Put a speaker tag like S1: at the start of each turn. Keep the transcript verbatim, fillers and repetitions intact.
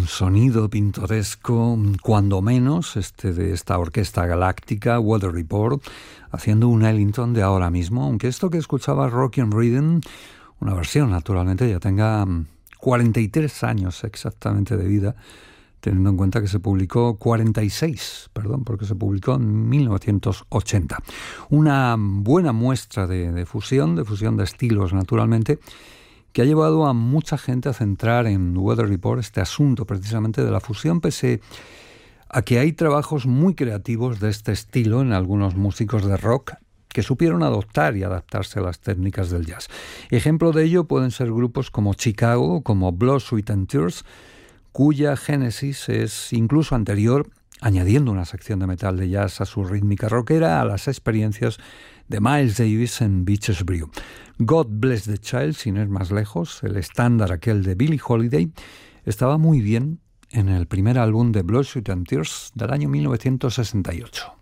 S1: sonido pintoresco, cuando menos, este de esta orquesta galáctica, Weather Report, haciendo un Ellington de ahora mismo, aunque esto que escuchaba Rockin' Rhythm, una versión naturalmente, ya tenga cuarenta y tres años exactamente de vida, teniendo en cuenta que se publicó cuarenta y seis, perdón, porque se publicó en mil novecientos ochenta. Una buena muestra de, de fusión, de fusión de estilos naturalmente, que ha llevado a mucha gente a centrar en Weather Report este asunto precisamente de la fusión, pese a que hay trabajos muy creativos de este estilo en algunos músicos de rock que supieron adoptar y adaptarse a las técnicas del jazz. Ejemplo de ello pueden ser grupos como Chicago, como Blood, Sweat and Tears, cuya génesis es incluso anterior, añadiendo una sección de metal de jazz a su rítmica rockera, a las experiencias de Miles Davis en Beaches Brew. God Bless the Child, sin ir más lejos, el estándar aquel de Billie Holiday, estaba muy bien en el primer álbum de Blood, Sweat and Tears del año mil novecientos sesenta y ocho.